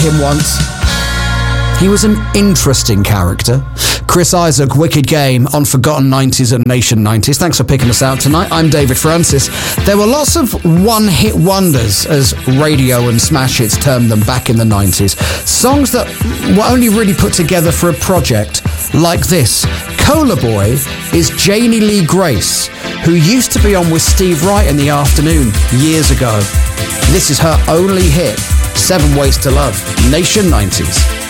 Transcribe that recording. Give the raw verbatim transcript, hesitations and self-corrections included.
him once. He was an interesting character. Chris Isaak, Wicked Game, on Forgotten nineties and Nation nineties. Thanks for picking us out tonight. I'm David Francis. There were lots of one-hit wonders, as radio and smash hits termed them back in the nineties. Songs that were only really put together for a project like this. Cola Boy is Janie Lee Grace, who used to be on with Steve Wright in the afternoon years ago. This is her only hit, Seven Ways to Love, Nation nineties.